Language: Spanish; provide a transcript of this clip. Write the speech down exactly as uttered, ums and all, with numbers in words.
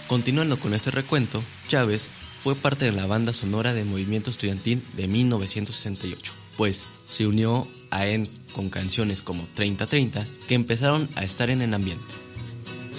Continuando con este recuento, Chávez fue parte de la banda sonora del movimiento estudiantil de mil novecientos sesenta y ocho, pues se unió a él con canciones como treinta treinta que empezaron a estar en el ambiente.